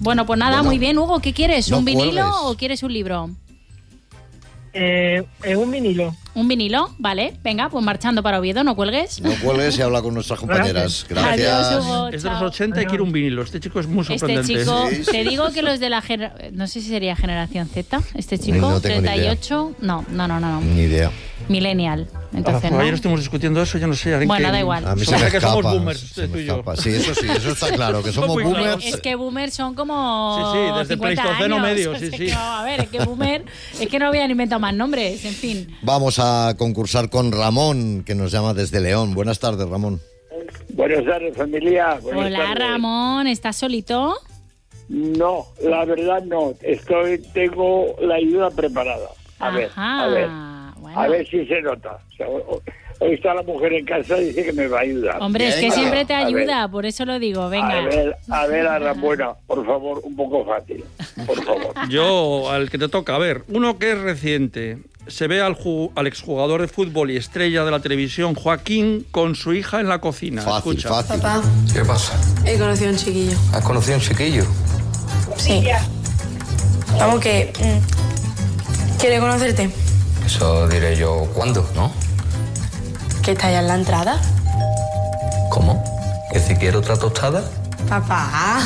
Bueno, pues nada, muy bien, Hugo. ¿Qué quieres? No ¿Un vinilo cuelgues. o quieres un libro? Un vinilo. ¿Un vinilo? Vale, venga, pues marchando para Oviedo, no cuelgues. No cuelgues y habla con nuestras compañeras. Gracias. Adiós, Hugo. Es de chao. los 80 y quiere un vinilo. Este chico es muy Este sorprendente. chico, Sí, sí, te digo que los de la no sé si sería generación Z, este chico, No tengo ni idea. 38, no, Ni idea. millennial, entonces Ayer no. estuvimos discutiendo eso, yo no sé. Bueno, da igual. A mí se Somos me que escapa. somos boomers, se usted me y yo. escapa. Sí, eso está claro, que somos Muy claro. boomers. Es que boomers son como Sí, desde el 50 Pleistoceno años. medio, O sí, sea, sí. que, a ver, es que boomer, es que no habían inventado más nombres, en fin. Vamos a concursar con Ramón, que nos llama desde León. Buenas tardes, Ramón. Buenas tardes, familia. Buenas Hola, tardes. Ramón, ¿estás solito? No, la verdad no. Tengo la ayuda preparada. A ver. Bueno. A ver si se nota. O sea, hoy está la mujer en casa y dice que me va a ayudar. Hombre, es que Venga. siempre te A ver. ayuda, por eso lo digo, venga. A ver, Ramona, por favor, un poco fácil. Por favor. Yo, al que te toca, a ver, uno que es reciente. Se ve al exjugador de fútbol y estrella de la televisión, Joaquín, con su hija en la cocina. Fácil, Escucha. fácil. Papá, ¿Qué pasa? he conocido a un chiquillo. ¿Has conocido a un chiquillo? Sí. Vamos que... quiere conocerte. Eso diré yo cuándo, ¿no? Que está allá en la entrada. ¿Cómo? ¿Que si quiero otra tostada? Papá.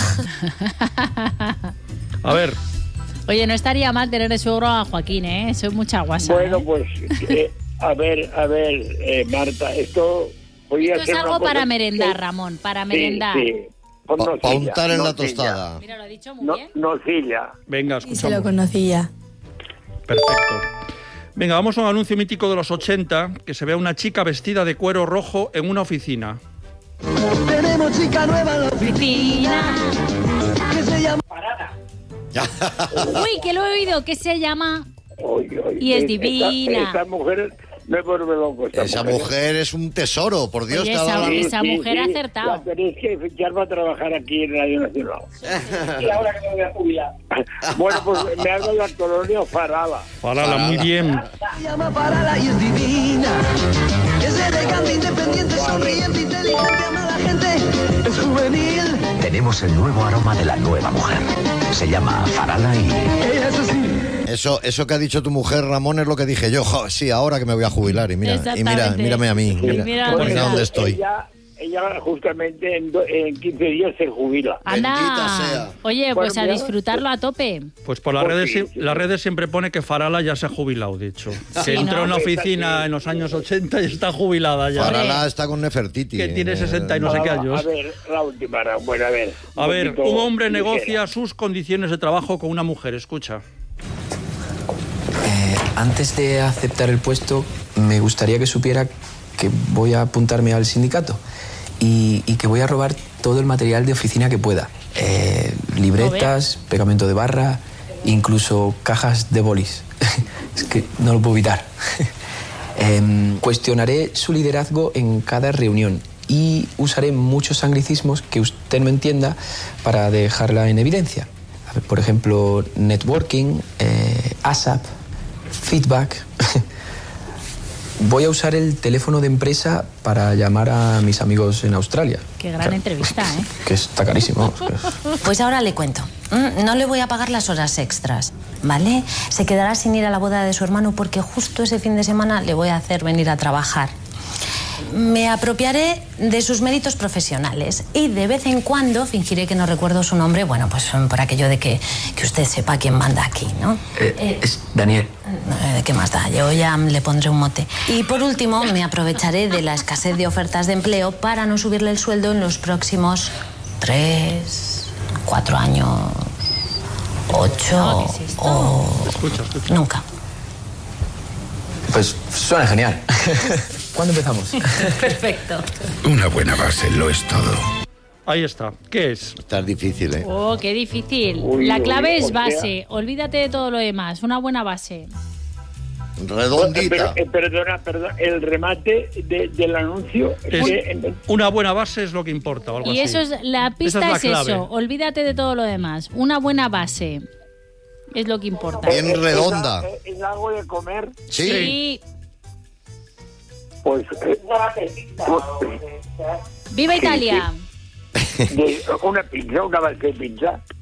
A ver, Oye, no estaría mal tener de suegro a Joaquín, ¿eh? Eso es mucha guasa. Bueno, ¿eh? pues, a ver, Marta, esto podría Esto es ser una algo cosa para merendar, que- Ramón, para Sí, merendar. sí. Pues Para nocilla, untar en la nocilla. tostada. Mira, lo ha dicho muy bien. Nocilla. venga, Y se lo escuchamos. conocía. Perfecto. Venga, vamos a un anuncio mítico de los 80, que se ve a una chica vestida de cuero rojo en una oficina. Tenemos chica nueva en la Oficina. que se llama... Uy, que lo he oído, que se llama... Oye, Y es divina. Esta mujer me vuelve loco. Esa mujer es un tesoro, por Dios. Oye, te ha dado la- esa mujer ha acertado. La tenéis que fichar para trabajar aquí en Radio Nacional. Y ahora que me voy a jubilar. Bueno, pues me hago la colonia Farala. Farala, muy bien. Se llama Parala y es divina. Es elegante, independiente, sonriente, inteligente, ama a la gente. Es juvenil. Tenemos el nuevo aroma de la nueva mujer. Se llama Farala y... Ella es así. Eso que ha dicho tu mujer, Ramón, es lo que dije yo. Jo, sí, ahora que me voy a jubilar. Y Exactamente. mírame a mí. Mira, Mira, mira mira. dónde estoy. Ella justamente en 15 días se jubila. Anda. Bendita sea. Oye, pues Bueno, a mira, disfrutarlo a tope. Pues por las Pues redes, sí, sí. las redes siempre pone que Farala ya se ha jubilado, de hecho. Sí, Que entró ¿no? en la oficina en los años 80 y está jubilada ya. Farala está con Nefertiti. Que tiene 60 y no sé qué años. A ver, la última, bueno, a ver. A ver, poquito un hombre ligera. negocia sus condiciones de trabajo con una mujer, escucha. Antes de aceptar el puesto, me gustaría que supiera que voy a apuntarme al sindicato y que voy a robar todo el material de oficina que pueda. Libretas, pegamento de barra, incluso cajas de bolis. Es que no lo puedo evitar. Cuestionaré su liderazgo en cada reunión y usaré muchos anglicismos que usted no entienda para dejarla en evidencia. A ver, por ejemplo, networking, ASAP, feedback. Voy a usar el teléfono de empresa para llamar a mis amigos en Australia. Qué gran entrevista, ¿eh? Que está carísimo. Pues ahora le cuento. No le voy a pagar las horas extras, ¿vale? Se quedará sin ir a la boda de su hermano porque justo ese fin de semana le voy a hacer venir a trabajar. Me apropiaré de sus méritos profesionales y de vez en cuando fingiré que no recuerdo su nombre, bueno, pues por aquello de que usted sepa quién manda aquí, ¿no? Es Daniel. ¿Qué más da? Yo ya le pondré un mote. Y por último, me aprovecharé de la escasez de ofertas de empleo para no subirle el sueldo en los próximos 3, 4 años, 8 No, ¿qué es esto? o... Escucha. Nunca. Pues suena genial. ¿Cuándo empezamos? Perfecto. Una buena base lo es todo. Ahí está. ¿Qué es? Está difícil, ¿eh? Oh, qué difícil. Uy, La uy, clave o es sea- base. Olvídate de todo lo demás. Una buena base. Redondita. Perdona, el remate del anuncio es que, Una buena base es lo que importa o algo Y así. eso es la pista, Esa es es la clave. eso. Olvídate de todo lo demás. Una buena base es lo que importa. Bien redonda. ¿Es algo de comer? Sí. Sí. Pues ¡Viva Italia! una base de pizza.